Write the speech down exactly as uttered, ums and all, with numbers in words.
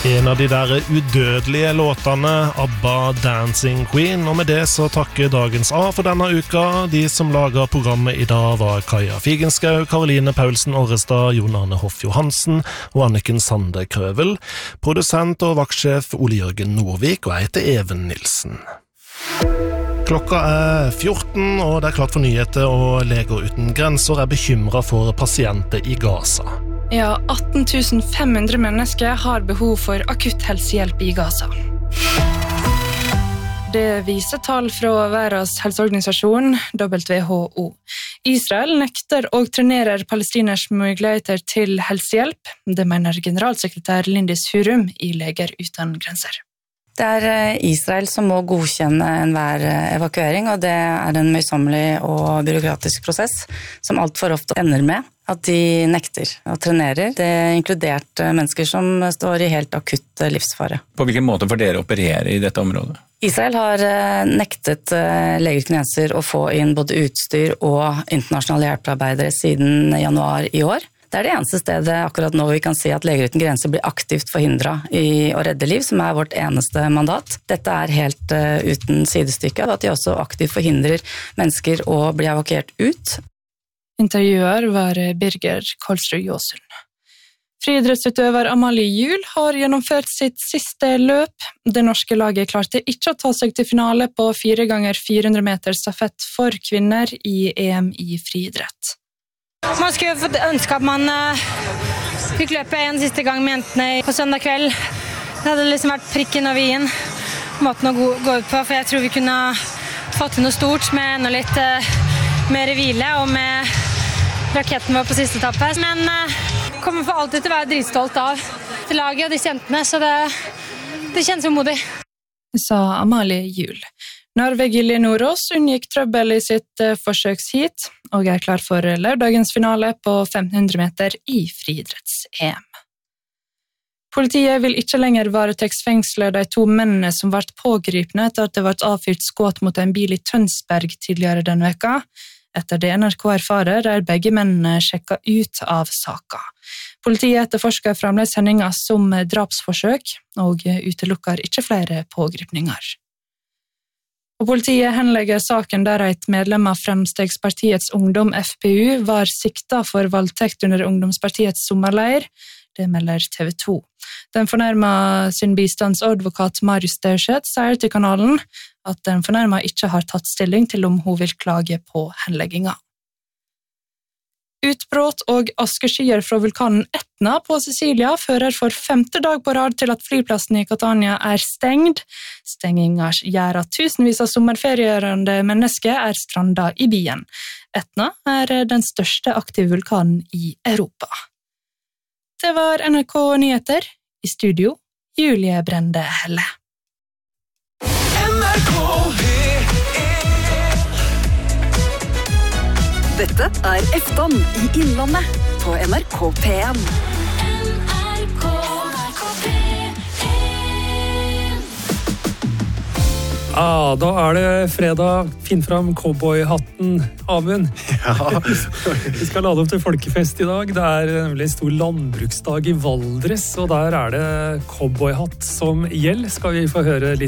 En av de der udødelige låtene, ABBA Dancing Queen, og med det så takker dagens A for denne uka. De som laget programmet i dag var Kaja Figenskau, Karoline Paulsen Orrestad, Jon Arne Hoff Johansen og Anniken Sande Krøvel. Produsent og vaktsjef Ole Jørgen Nordvik, og jeg heter Even Nilsen. Klokka er fjorten, og det er klart for nyheter, og Leger uten grenser er bekymret for pasienter i Gaza. Ja, atten tusen fem hundre mennesker har behov for akutt helsehjelp i Gaza. Det viser tall fra Verdens helseorganisasjon, W H O. Israel nekter og trenerer palestiners muligheter til helsehjelp. Det mener generalsekretær Lindis Hurum i Leger uten grenser. Det er Israel som må godkjenne enhver evakuering, og det er en møysommelig og byråkratisk prosess som alt for ofte ender med at de nekter og trenerer. Det er inkludert mennesker som står i helt akutt livsfare. På hvilken måte får dere operere i dette området? Israel har nektet Leger uten grenser å få inn både utstyr og internasjonale hjelpearbeidere siden januar i år. Det er det eneste stedet akkurat nå vi kan si at Leger uten grenser blir aktivt forhindret i å redde liv, som er vårt eneste mandat. Dette er helt uh, uten sidestykke, at de også aktivt forhindrer mennesker å bli evakuert ut. Intervjuer var Birger Kolsrud Jåsund. Friidrettsutøver Amalie Juel har gjennomført sitt siste løp. Det norske laget klarte ikke å ta seg til finale på fire ganger fire hundre meter stafett for kvinner i E M i friidrett. Man skulle fått ønske at man uh, fikk løpe en siste gang med jentene på søndag kveld. Det hadde liksom vært prikken over i-en, måten å gå, gå ut på, for jeg tror vi kunne fått til noe stort med enda litt uh, mer hvile og med raketten vår på siste etappe. Men uh, kommer for alltid til å være dritstolt av til laget og disse jentene, så det, det kjennes umodig. Sa Amalie Juel. Narve Gilje Nordås unngikk trøbbel i sitt uh, forsøkshit, og er klar for lørdagens finale på fem hundre meter i friidretts-E M. Politiet vil ikke lenger varetektsfengsle de to mennene som ble pågripne etter at det ble avfyrt skudd mot en bil i Tønsberg tidligere denne veka. Etter det N R K erfarer er begge mennene sjekket ut av saka. Politiet etterforsker fremdeles hendelsen som drapsforsøk, og utelukker ikke flere pågripninger. Og politiet henlegger saken der et medlem av Fremskrittspartiets ungdom F P U var siktet for voldtekt under ungdomspartiets sommerleir. Det melder T V to. Den fornærmede sin bistandsadvokat Marius Staurseth sier til kanalen at den fornærmede ikke har tatt stilling til om hun vil klage på henleggingen. Utbrudd og askeskyer fra vulkanen Etna på Sicilia fører for femte dag på rad til at flyplassen i Catania er stengt. Stengingen gjør at tusenvis av sommerferierende mennesker er strandet i byen. Etna er den største aktive vulkanen i Europa. Det var N R K Nyheter. I studio, Julie Brende Helle. N R K Dette er Efton i Innlandet på N R K P en. N R K P en. Ah, da er det fredag. Finn fram cowboyhatten, Amund. Ja. Vi skal lade opp til folkefest i dag. Det er nemlig en stor landbruksdag i Valdres, og der er det cowboyhatt som gjeld. Skal vi få høre litt